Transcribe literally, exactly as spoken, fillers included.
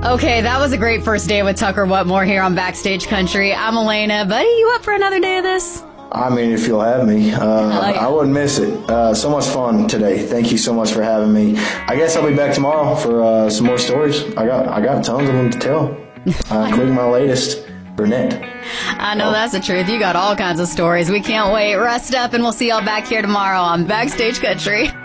Okay, that was a great first day with Tucker Whatmore here on Backstage Country. I'm Elena. Buddy, you up for another day of this? I mean, if you'll have me, uh, like I wouldn't miss it. Uh, so much fun today. Thank you so much for having me. I guess I'll be back tomorrow for uh, some more stories. I got I got tons of them to tell, uh, including my latest, Burnett. I know that's the truth. You got all kinds of stories. We can't wait. Rest up, and we'll see y'all back here tomorrow on Backstage Country.